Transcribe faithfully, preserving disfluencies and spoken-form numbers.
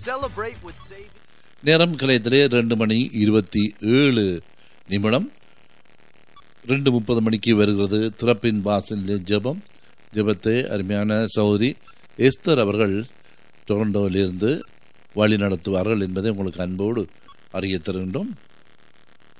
Celebrate with saving. நேரம் கலையத்திலே ரெண்டு மணி இருபத்தி ஏழு நிமிடம். ரெண்டு முப்பது மணிக்கு வருகிறது திறப்பின் வாசலிலே ஜெபம். ஜெபத்தை அருமையான சகோதரி எஸ்தர் அவர்கள் டொரண்டோவிலிருந்து வழி நடத்துவார்கள் என்பதை உங்களுக்கு அன்போடு அறிய தருகின்றோம்.